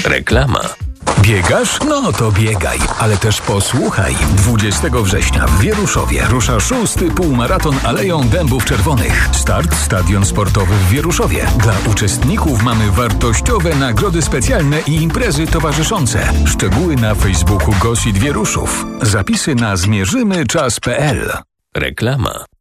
Reklama. Biegasz? No to biegaj, ale też posłuchaj. 20 września w Wieruszowie rusza 6. półmaraton Aleją Dębów Czerwonych. Start Stadion Sportowy w Wieruszowie. Dla uczestników mamy wartościowe nagrody specjalne i imprezy towarzyszące. Szczegóły na Facebooku GOSIT Wieruszów. Zapisy na zmierzymyczas.pl. Reklama.